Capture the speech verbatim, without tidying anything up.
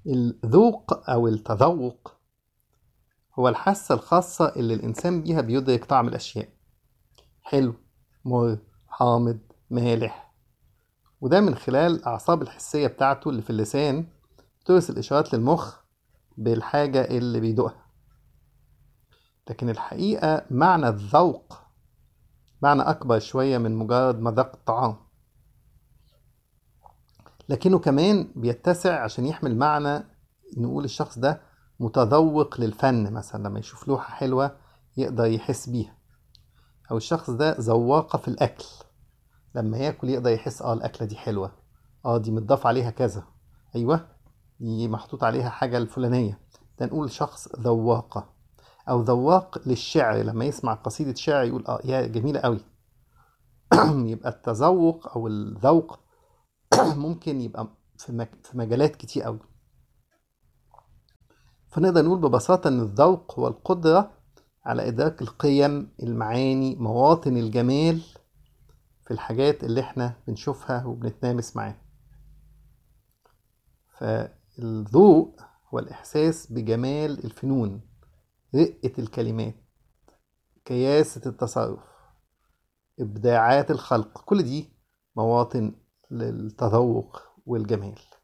الذوق أو التذوق هو الحاسة الخاصة اللي الإنسان بيها بيدرك طعم الأشياء، حلو، مر، حامض، مالح، وده من خلال الأعصاب الحسية بتاعته اللي في اللسان ترسل إشارات للمخ بالحاجة اللي بيدوقها. لكن الحقيقة معنى الذوق معنى أكبر شوية من مجرد مذاق الطعام، لكنه كمان بيتسع عشان يحمل معنى نقول الشخص ده متذوق للفن، مثلا لما يشوف لوحة حلوة يقدر يحس بيها، أو الشخص ده ذواقة في الأكل، لما ياكل يقدر يحس اه الأكلة دي حلوة، اه دي متضاف عليها كذا، أيوة دي محطوط عليها حاجة الفلانية، ده نقول شخص ذواقة. أو ذواق للشعر، لما يسمع قصيدة شعر يقول اه يا جميلة قوي. يبقى التذوق أو الذوق ممكن يبقى في مك- في مجالات كتير قوي. فنقدر نقول ببساطة إن الذوق هو القدرة على إدراك القيم، المعاني، مواطن الجمال في الحاجات اللي احنا بنشوفها وبنتنامس معاها. فالذوق هو الإحساس بجمال الفنون، رقة الكلمات، كياسة التصرف، إبداعات الخلق، كل دي مواطن للتذوق والجمال.